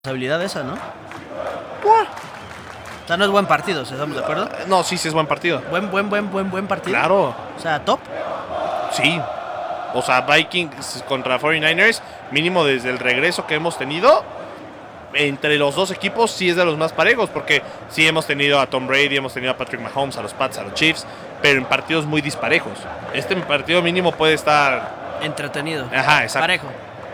Habilidad esa, ¿no? Buah. O sea, no es buen partido, ¿estamos de acuerdo? No, sí es buen partido. Buen partido. Claro. O sea, top. Sí. O sea, Vikings contra 49ers, mínimo desde el regreso que hemos tenido, entre los dos equipos sí es de los más parejos, porque sí hemos tenido a Tom Brady, hemos tenido a Patrick Mahomes, a los Pats, a los Chiefs, pero en partidos muy disparejos. Este partido mínimo puede estar... Entretenido. Ajá, exacto. Parejo.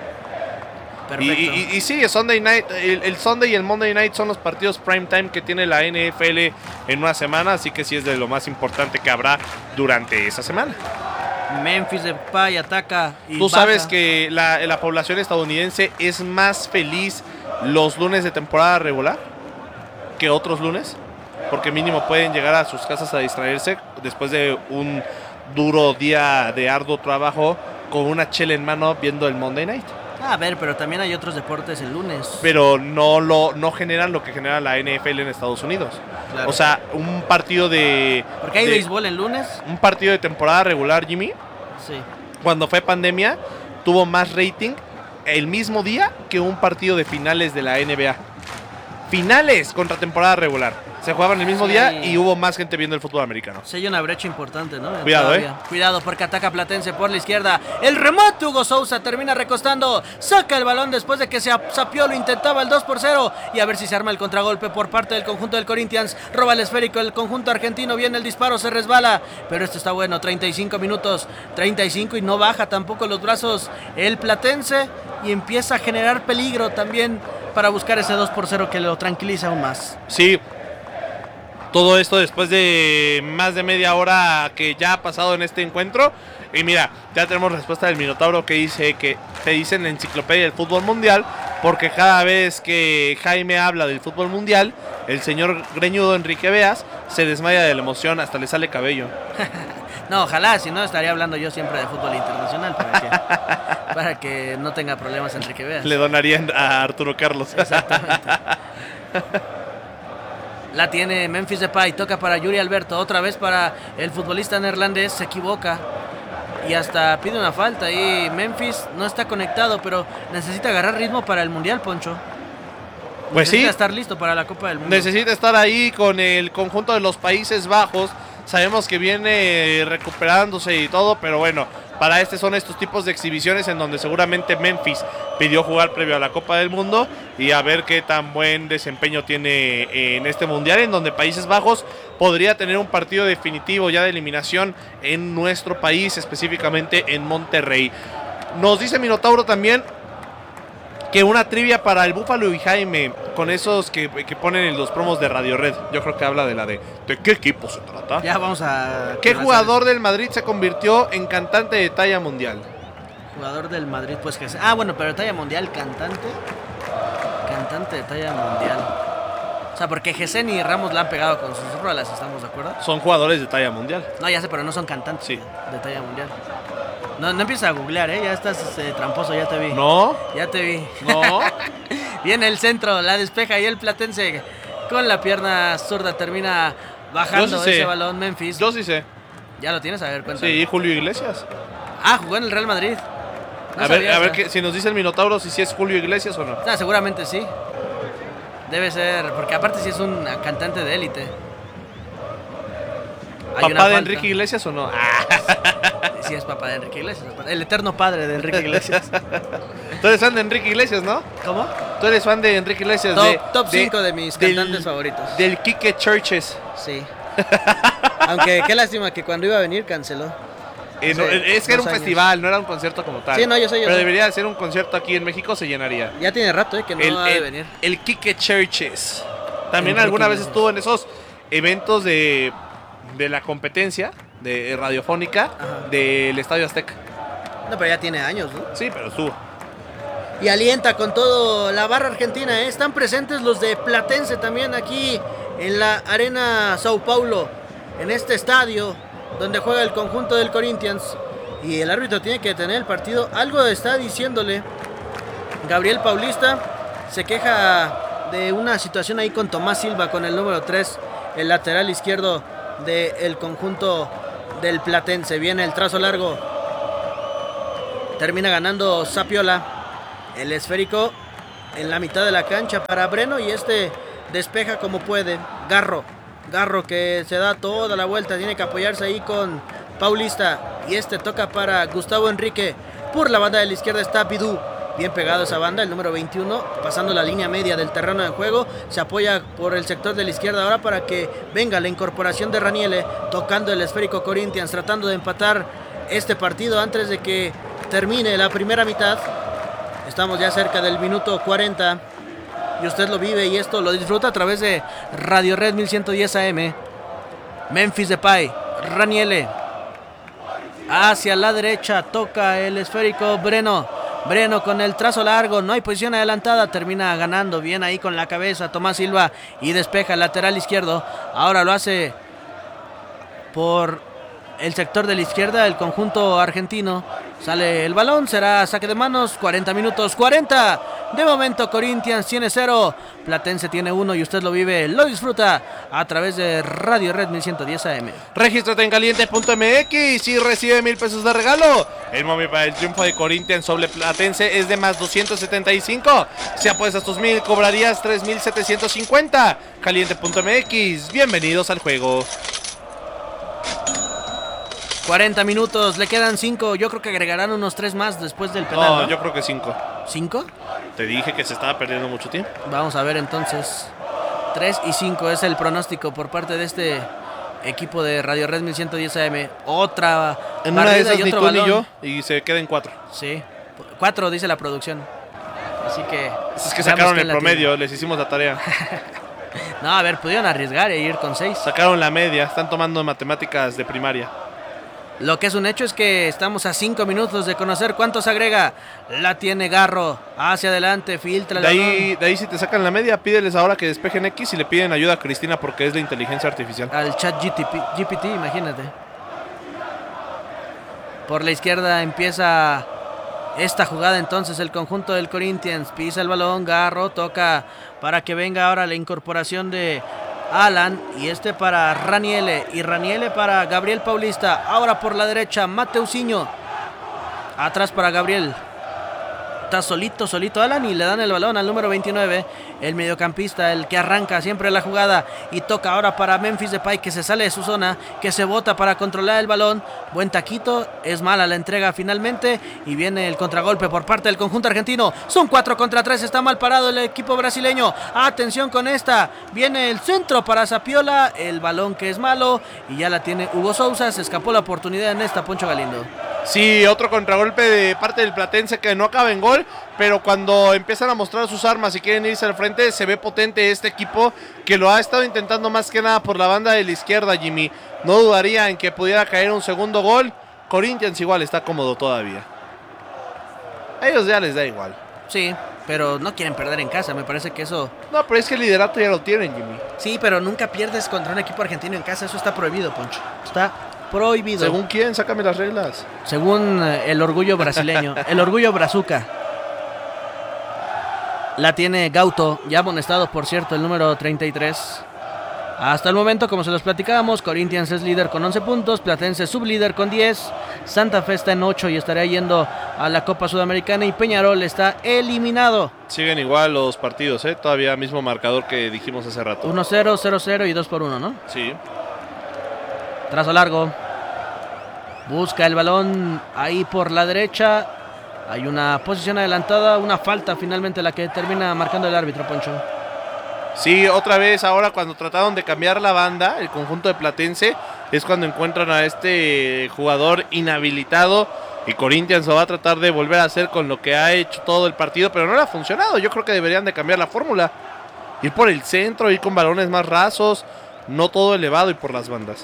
Perfecto. Y sí, el Sunday Night, el Sunday y el Monday Night son los partidos prime time que tiene la NFL en una semana, así que sí es de lo más importante que habrá durante esa semana. Memphis Depay ataca y Tú baja. sabes que la población estadounidense es más feliz los lunes de temporada regular que otros lunes, porque mínimo pueden llegar a sus casas a distraerse después de un duro día de arduo trabajo con una chela en mano viendo el Monday Night. A ver, pero también hay otros deportes el lunes. Pero no generan lo que genera la NFL en Estados Unidos. Claro. O sea, un partido de... Porque hay béisbol el lunes. Un partido de temporada regular, Jimmy, Sí. cuando fue pandemia, tuvo más rating el mismo día que un partido de finales de la NBA. Finales contra temporada regular. Se jugaban el mismo Sí. día y hubo más gente viendo el fútbol americano. Sí, hay una brecha importante, ¿no? Cuidado, Todavía. Cuidado porque ataca Platense por la izquierda. El remate, Hugo Sousa termina recostando. Saca el balón después de que se Sapiolo intentaba el 2-0. Y a ver si se arma el contragolpe por parte del conjunto del Corinthians. Roba el esférico el conjunto argentino. Viene el disparo, se resbala. Pero esto está bueno, 35 minutos. 35 y no baja tampoco los brazos el Platense. Y empieza a generar peligro también para buscar ese 2-0 que lo tranquiliza aún más. Sí. Todo esto después de más de media hora que ya ha pasado en este encuentro. Y mira, ya tenemos respuesta del Minotauro que dice que te dice en la enciclopedia del fútbol mundial, porque cada vez que Jaime habla del fútbol mundial, el señor greñudo Enrique Beas se desmaya de la emoción, hasta le sale cabello. No, ojalá, si no estaría hablando yo siempre de fútbol internacional para que no tenga problemas Enrique Beas. Le donarían a Arturo Carlos. Exactamente. La tiene Memphis Depay, toca para Yuri Alberto, otra vez para el futbolista neerlandés, se equivoca y hasta pide una falta y Memphis no está conectado, pero necesita agarrar ritmo para el Mundial, Poncho. Pues Necesita sí, estar listo para la Copa del Mundo. necesita estar ahí con el conjunto de los Países Bajos. Sabemos que viene recuperándose y todo, pero bueno, para son estos tipos de exhibiciones en donde seguramente Memphis pidió jugar previo a la Copa del Mundo y a ver qué tan buen desempeño tiene en este Mundial, en donde Países Bajos podría tener un partido definitivo ya de eliminación en nuestro país, específicamente en Monterrey. Nos dice Minotauro también que una trivia para el Búfalo y Jaime, con esos que ponen en los promos de Radio Red. Yo creo que habla de qué equipo se trata. Ya vamos a... ¿Qué jugador del Madrid se convirtió en cantante de talla mundial? Jugador del Madrid, pues que... bueno, pero de talla mundial, cantante. Cantante de talla mundial. O sea, porque Gesen y Ramos la han pegado con sus rolas, ¿estamos de acuerdo? Son jugadores de talla mundial. No, ya sé, pero no son cantantes Sí. de talla mundial. No empieces a googlear, ya estás tramposo, ya te vi. No, Ya te vi. no. Viene el centro, la despeja y el Platense con la pierna zurda termina bajando Yo sí sé. ese balón. Memphis. Yo sí sé. Ya lo tienes, a ver, cuéntame. Sí, Julio Iglesias. Jugó en el Real Madrid. No A ver sabía eso. si nos dice el Minotauro si es Julio Iglesias o no. Seguramente sí. Debe ser, porque aparte sí es un cantante de élite. Hay una ¿Papá de falta. Enrique Iglesias o no? Sí es papá de Enrique Iglesias. El eterno padre de Enrique Iglesias. Tú eres fan de Enrique Iglesias, ¿no? ¿Cómo? Tú eres fan de Enrique Iglesias. Top 5 de mis cantantes favoritos. Del Quique Churches. Sí. Aunque qué lástima que cuando iba a venir canceló. Es que era un festival, no era un concierto como tal. Sí, no, yo sé. Pero debería ser un concierto aquí en México, se llenaría. Ya tiene rato, que no ha de venir. El Quique Churches. También Enrique alguna vez Iglesias. estuvo en esos eventos de la competencia de radiofónica Ajá. del Estadio Azteca. No, pero ya tiene años, ¿no? Sí, pero estuvo. Y alienta con todo la barra argentina, ¿eh? Están presentes los de Platense también aquí en la Arena Sao Paulo, en este estadio donde juega el conjunto del Corinthians. Y el árbitro tiene que detener el partido. Algo está diciéndole Gabriel Paulista. Se queja de una situación ahí con Tomás Silva, con el número 3, el lateral izquierdo del conjunto del Platense. Viene el trazo largo. Termina ganando Sapiola. El esférico en la mitad de la cancha para Breno y despeja como puede. Garro que se da toda la vuelta, tiene que apoyarse ahí con Paulista y toca para Gustavo Enrique. Por la banda de la izquierda está Bidú, bien pegado a esa banda, el número 21, pasando la línea media del terreno de juego, se apoya por el sector de la izquierda ahora para que venga la incorporación de Raniele, tocando el esférico Corinthians, tratando de empatar este partido antes de que termine la primera mitad. Estamos ya cerca del minuto 40 y usted lo vive y esto lo disfruta a través de Radio Red 1110 AM. Memphis Depay, Raniele hacia la derecha, toca el esférico Breno con el trazo largo, no hay posición adelantada, termina ganando bien ahí con la cabeza Tomás Silva y despeja el lateral izquierdo. Ahora lo hace por el sector de la izquierda, el conjunto argentino. Sale el balón, será saque de manos, 40 minutos, 40. De momento Corinthians tiene 0, Platense tiene 1 y usted lo vive, lo disfruta a través de Radio Red 1110 AM. Regístrate en caliente.mx y recibe 1,000 pesos de regalo. El momio para el triunfo de Corinthians sobre Platense es de más 275. Si apuestas tus 1,000, cobrarías 3,750. Caliente.mx, bienvenidos al juego. 40 minutos, le quedan 5. Yo creo que agregarán unos 3 más después del penal. No, yo creo que 5. ¿5? Te dije que se estaba perdiendo mucho tiempo. Vamos a ver entonces. 3 y 5 es el pronóstico por parte de este equipo de Radio Red 1110 AM. Otra en una de esas y ni otro tú balón. ni yo y se queden 4. Sí, 4 dice la producción. Así que... Es que sacaron el promedio, les hicimos la tarea. No, a ver, pudieron arriesgar e ir con 6. Sacaron la media, están tomando matemáticas de primaria. Lo que es un hecho es que estamos a 5 minutos de conocer cuántos agrega. La tiene Garro, hacia adelante, filtra el balón. De ahí si te sacan la media, pídeles ahora que despejen X y le piden ayuda a Cristina porque es la inteligencia artificial. Al chat GPT, imagínate. Por la izquierda empieza esta jugada entonces el conjunto del Corinthians. Pisa el balón, Garro toca para que venga ahora la incorporación de Alan y para Raniele y Raniele para Gabriel Paulista. Ahora por la derecha Mateusinho, atrás para Gabriel. Está solito Alan y le dan el balón al número 29, el mediocampista, el que arranca siempre la jugada y toca ahora para Memphis Depay, que se sale de su zona, que se bota para controlar el balón. Buen taquito, es mala la entrega finalmente y viene el contragolpe por parte del conjunto argentino. Son 4 contra 3, está mal parado el equipo brasileño. Atención con viene el centro para Zapiola, el balón que es malo y ya la tiene Hugo Sousa. Se escapó la oportunidad en Poncho Galindo. Sí, otro contragolpe de parte del Platense que no acaba en gol, pero cuando empiezan a mostrar sus armas y quieren irse al frente, se ve potente este equipo que lo ha estado intentando más que nada por la banda de la izquierda, Jimmy. No dudaría en que pudiera caer un segundo gol. Corinthians igual está cómodo todavía. A ellos ya les da igual. Sí, pero no quieren perder en casa, me parece que eso... No, pero es que el liderato ya lo tienen, Jimmy. Sí, pero nunca pierdes contra un equipo argentino en casa, eso está prohibido, Poncho. Está prohibido. ¿Según quién? Sácame las reglas. Según el orgullo brasileño, el orgullo brazuca. La tiene Gauto, ya amonestado por cierto, el número 33. Hasta el momento, como se los platicábamos, Corinthians es líder con 11 puntos, Platense sublíder con 10, Santa Fe está en 8 y estaría yendo a la Copa Sudamericana y Peñarol está eliminado. Siguen igual los partidos, todavía mismo marcador que dijimos hace rato. 1-0, 0-0 y 2-1, ¿no? Sí. Trazo largo. Busca el balón ahí por la derecha. Hay una posición adelantada, una falta finalmente la que termina marcando el árbitro, Poncho. Sí, otra vez ahora cuando trataron de cambiar la banda, el conjunto de Platense, es cuando encuentran a este jugador inhabilitado y Corinthians lo va a tratar de volver a hacer con lo que ha hecho todo el partido, pero no le ha funcionado. Yo creo que deberían de cambiar la fórmula. Ir por el centro, ir con balones más rasos, no todo elevado y por las bandas.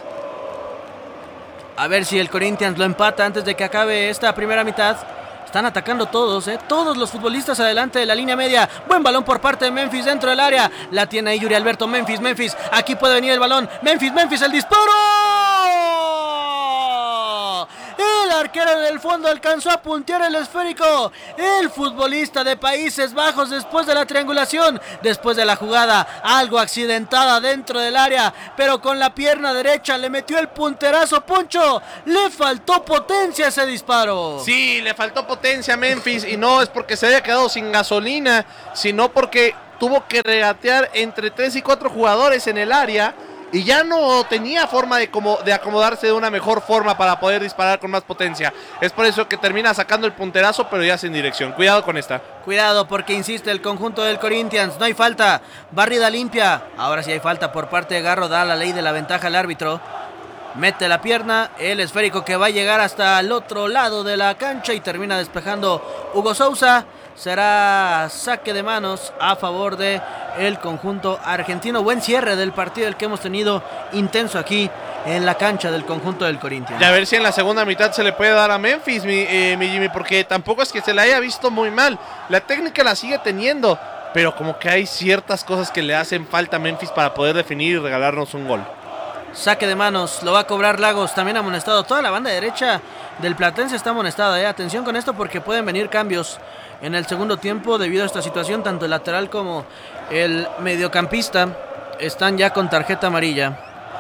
A ver si el Corinthians lo empata antes de que acabe esta primera mitad. Están atacando todos, todos los futbolistas adelante de la línea media. Buen balón por parte de Memphis dentro del área. La tiene ahí Yuri Alberto. Memphis. Aquí puede venir el balón. Memphis, el disparo. El arquero en el fondo alcanzó a puntear el esférico. El futbolista de Países Bajos después de la triangulación, después de la jugada algo accidentada dentro del área, pero con la pierna derecha le metió el punterazo. Poncho, le faltó potencia a ese disparo. Sí, le faltó potencia a Memphis y no es porque se haya quedado sin gasolina, sino porque tuvo que regatear entre 3 y 4 jugadores en el área y ya no tenía forma de acomodarse de una mejor forma para poder disparar con más potencia. Es por eso que termina sacando el punterazo, pero ya sin dirección. Cuidado con esta. Cuidado porque insiste el conjunto del Corinthians. No hay falta. Barrida limpia. Ahora sí hay falta por parte de Garro. Da la ley de la ventaja al árbitro. Mete la pierna. El esférico que va a llegar hasta el otro lado de la cancha y termina despejando Hugo Sousa. Será saque de manos a favor de el conjunto argentino. Buen cierre del partido el que hemos tenido intenso aquí en la cancha del conjunto del Corinthians. Y a ver si en la segunda mitad se le puede dar a Memphis, mi Jimmy, porque tampoco es que se la haya visto muy mal. La técnica la sigue teniendo, pero como que hay ciertas cosas que le hacen falta a Memphis para poder definir y regalarnos un gol. Saque de manos, lo va a cobrar Lagos, también amonestado. Toda la banda derecha del Platense está amonestada. Atención con esto porque pueden venir cambios en el segundo tiempo debido a esta situación. Tanto el lateral como el mediocampista están ya con tarjeta amarilla.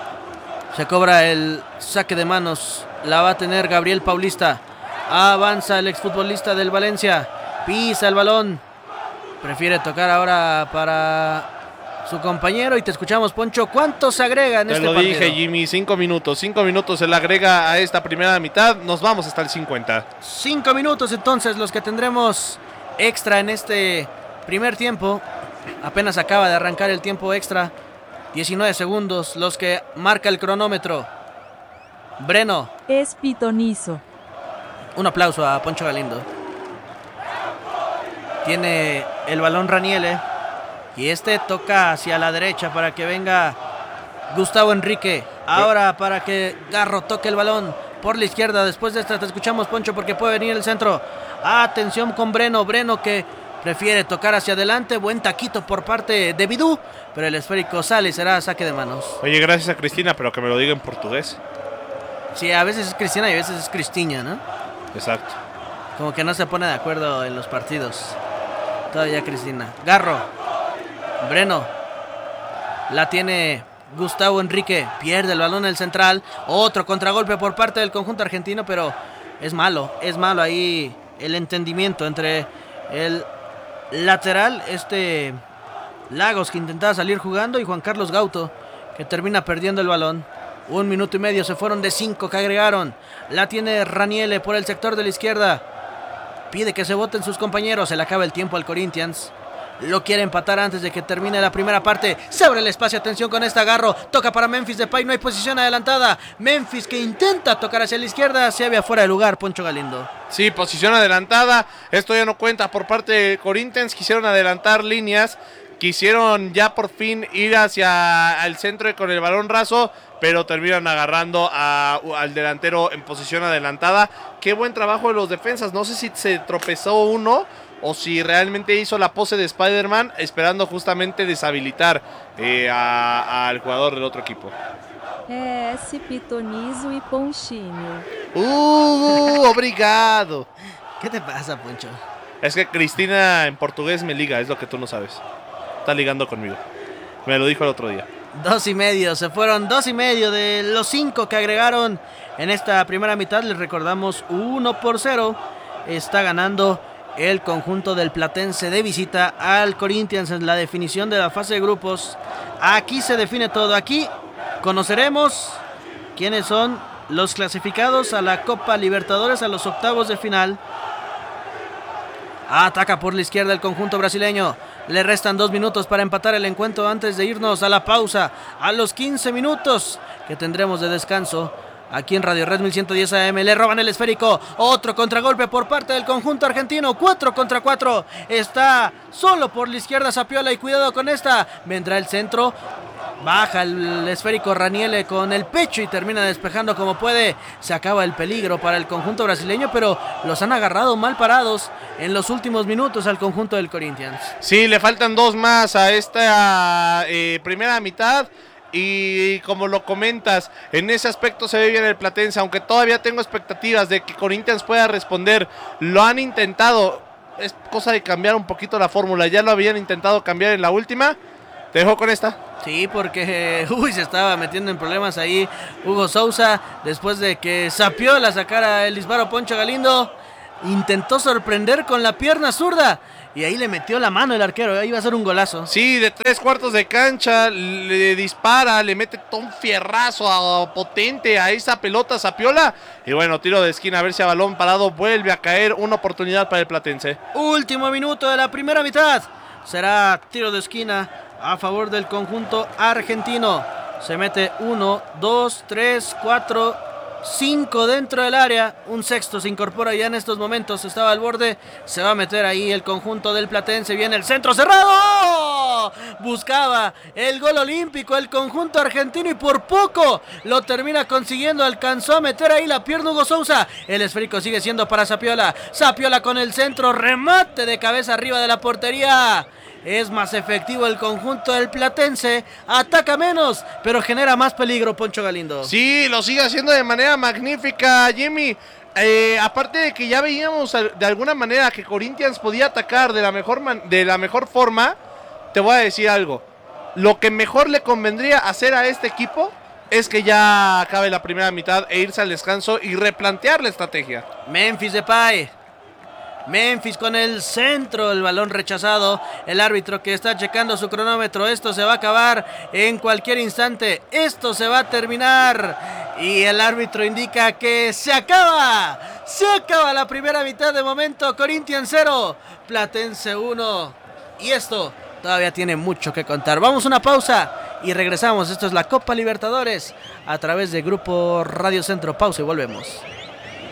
Se cobra el saque de manos, la va a tener Gabriel Paulista. Avanza el exfutbolista del Valencia, pisa el balón, prefiere tocar ahora para su compañero y te escuchamos, Poncho. ¿Cuánto se agrega en este partido? Te lo dije, Jimmy, 5 minutos. 5 minutos se le agrega a esta primera mitad. Nos vamos hasta el 50. 5 minutos entonces los que tendremos extra en este primer tiempo. Apenas acaba de arrancar el tiempo extra. 19 segundos los que marca el cronómetro. Breno. Es pitonizo. Un aplauso a Poncho Galindo. Tiene el balón Raniele. Y este toca hacia la derecha para que venga Gustavo Enrique. Ahora para que Garro toque el balón por la izquierda. Después de esta te escuchamos, Poncho, porque puede venir el centro. Atención con Breno. Breno que prefiere tocar hacia adelante. Buen taquito por parte de Bidú. Pero el esférico sale y será saque de manos. Oye, gracias a Cristina, pero que me lo diga en portugués. Sí, a veces es Cristina y a veces es Cristiña, ¿no? Exacto. Como que no se pone de acuerdo en los partidos. Todavía Cristina. Garro. Breno. La tiene Gustavo Enrique. Pierde el balón en el central. Otro contragolpe por parte del conjunto argentino, pero es malo ahí el entendimiento entre el lateral, Lagos, que intentaba salir jugando, y Juan Carlos Gauto, que termina perdiendo el balón. 1 minuto y medio, se fueron de 5 que agregaron. La tiene Raniele por el sector de la izquierda. Pide que se voten sus compañeros. Se le acaba el tiempo al Corinthians. Lo quiere empatar antes de que termine la primera parte. Se abre el espacio, atención con esta. Garro toca para Memphis Depay, no hay posición adelantada. Memphis que intenta tocar hacia la izquierda, se había fuera de lugar Poncho Galindo. Sí, posición adelantada. Esto ya no cuenta por parte de Corinthians. Quisieron adelantar líneas. Quisieron ya por fin ir hacia el centro con el balón raso, pero terminan agarrando al delantero en posición adelantada. Qué buen trabajo de los defensas. No sé si se tropezó uno o si realmente hizo la pose de Spider-Man, esperando justamente deshabilitar al jugador del otro equipo. Esse pitonizo y ponchinho. Obrigado. ¿Qué te pasa, Poncho? Es que Cristina en portugués me liga, es lo que tú no sabes. Está ligando conmigo. Me lo dijo el otro día. 2:30, se fueron 2:30 de los 5 que agregaron en esta primera mitad. Les recordamos 1-0. Está ganando el conjunto del Platense de visita al Corinthians en la definición de la fase de grupos. Aquí se define todo. Aquí conoceremos quiénes son los clasificados a la Copa Libertadores, a los octavos de final. Ataca por la izquierda el conjunto brasileño. Le restan 2 minutos para empatar el encuentro antes de irnos a la pausa. A los 15 minutos que tendremos de descanso aquí en Radio Red 1110 AM. Le roban el esférico. Otro contragolpe por parte del conjunto argentino. 4 contra 4. Está solo por la izquierda Zapiola y cuidado con esta. Vendrá el centro. Baja el esférico Raniele con el pecho y termina despejando como puede. Se acaba el peligro para el conjunto brasileño, pero los han agarrado mal parados en los últimos minutos al conjunto del Corinthians. Sí, le faltan 2 más a esta primera mitad. Y como lo comentas, en ese aspecto se ve bien el Platense, aunque todavía tengo expectativas de que Corinthians pueda responder. Lo han intentado, es cosa de cambiar un poquito la fórmula, ya lo habían intentado cambiar en la última. Te dejo con esta. Sí, porque se estaba metiendo en problemas ahí Hugo Sousa, después de que Sapiola sacara el disparo Poncho Galindo. Intentó sorprender con la pierna zurda y ahí le metió la mano el arquero, ahí iba a ser un golazo. Sí, de 3/4 de cancha, le dispara, le mete un fierrazo potente a esa pelota Sapiola. Y bueno, tiro de esquina, a ver si a balón parado vuelve a caer, una oportunidad para el Platense. Último minuto de la primera mitad, será tiro de esquina a favor del conjunto argentino. Se mete 1, 2, 3, 4, 5 dentro del área, un sexto se incorpora ya en estos momentos, estaba al borde, se va a meter ahí el conjunto del Platense, viene el centro cerrado, buscaba el gol olímpico el conjunto argentino y por poco lo termina consiguiendo, alcanzó a meter ahí la pierna Hugo Sousa, el esférico sigue siendo para Sapiola, Sapiola con el centro, remate de cabeza arriba de la portería. Es más efectivo el conjunto del Platense, ataca menos, pero genera más peligro Poncho Galindo. Sí, lo sigue haciendo de manera magnífica, Jimmy. Aparte de que ya veíamos de alguna manera que Corinthians podía atacar de la mejor forma, te voy a decir algo. Lo que mejor le convendría hacer a este equipo es que ya acabe la primera mitad e irse al descanso y replantear la estrategia. Memphis Depay. Memphis con el centro, el balón rechazado, el árbitro que está checando su cronómetro, esto se va a acabar en cualquier instante, esto se va a terminar y el árbitro indica que se acaba la primera mitad de momento, Corinthians 0, Platense 1 y esto todavía tiene mucho que contar. Vamos a una pausa y regresamos, esto es la Copa Libertadores a través de Grupo Radio Centro, pausa y volvemos.